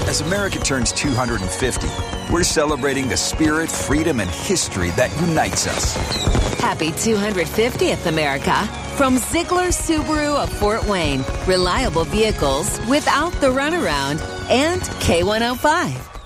As America turns 250, we're celebrating the spirit, freedom, and history that unites us. Happy 250th, America. From Ziegler Subaru of Fort Wayne. Reliable vehicles without the runaround. And K105.